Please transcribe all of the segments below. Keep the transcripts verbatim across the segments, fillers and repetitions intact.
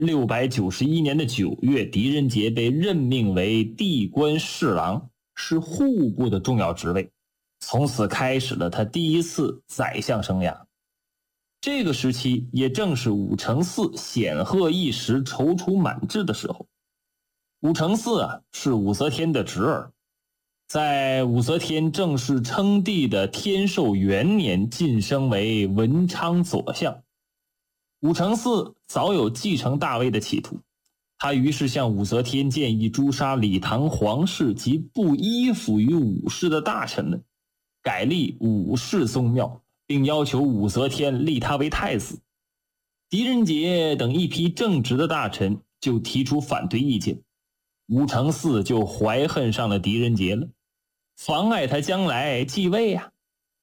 六百九十一年的九月，狄仁杰被任命为地官侍郎，是户部的重要职位，从此开始了他第一次宰相生涯。这个时期也正是武承嗣显赫一时、踌躇满志的时候。武承嗣啊，是武则天的侄儿，在武则天正式称帝的天寿元年晋升为文昌左相。武承嗣早有继承大位的企图，他于是向武则天建议诛杀李唐皇室及不依附于武氏的大臣们，改立武氏宗庙，并要求武则天立他为太子。狄仁杰等一批正直的大臣就提出反对意见，武承嗣就怀恨上了狄仁杰了，妨碍他将来继位啊。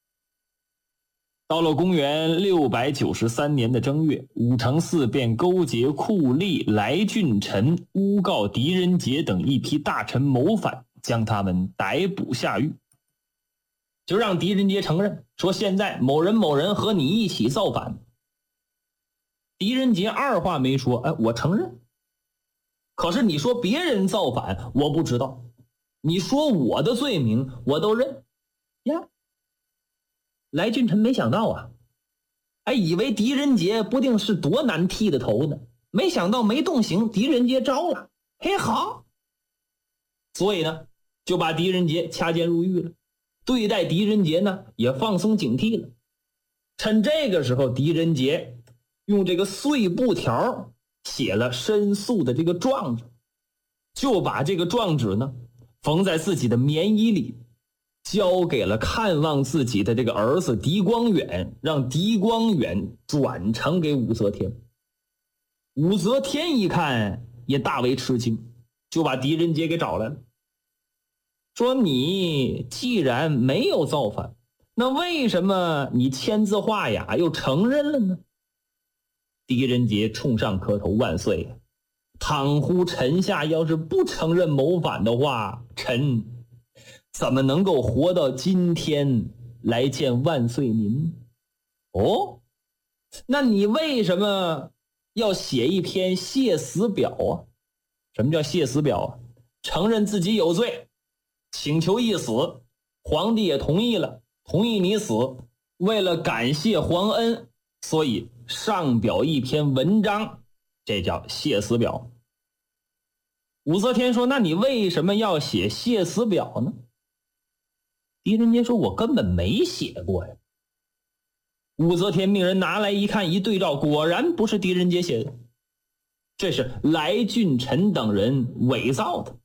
到了公元六百九十三年的正月，武承嗣便勾结酷吏来俊臣，诬告狄仁杰等一批大臣谋反，将他们逮捕下狱。就让狄仁杰承认说现在某人某人和你一起造反。狄仁杰二话没说，哎，我承认。可是你说别人造反我不知道，你说我的罪名我都认呀。来俊臣没想到啊，还以为狄仁杰不定是多难剃的头呢，没想到没动刑，狄仁杰招了，嘿好，所以呢就把狄仁杰掐监入狱了，对待狄仁杰呢也放松警惕了。趁这个时候，狄仁杰用这个碎布条写了申诉的这个状纸，就把这个状纸呢缝在自己的棉衣里，交给了看望自己的这个儿子狄光远，让狄光远转呈给武则天。武则天一看也大为吃惊，就把狄仁杰给找来了，说你既然没有造反，那为什么你签字画押又承认了呢？狄仁杰冲上磕头，万岁，倘乎臣下要是不承认谋反的话，臣怎么能够活到今天来见万岁您？哦，那你为什么要写一篇谢死表啊？什么叫谢死表啊？承认自己有罪，请求一死，皇帝也同意了，同意你死，为了感谢皇恩，所以上表一篇文章，这叫谢死表。武则天说，那你为什么要写谢死表呢？狄仁杰说，我根本没写过呀。武则天命人拿来一看，一对照，果然不是狄仁杰写的，这是来俊臣等人伪造的。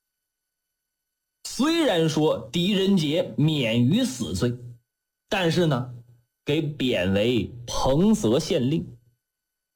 虽然说狄仁杰免于死罪，但是呢给贬为彭泽县令，